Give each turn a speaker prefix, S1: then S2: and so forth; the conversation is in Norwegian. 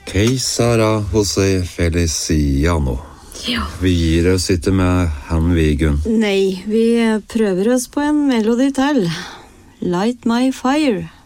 S1: Okej, Sara José Feliciano.
S2: Ja.
S1: Vi gir oss ikke med han Vigun.
S2: Nei, vi prøver oss på en melodi til. Light My Fire.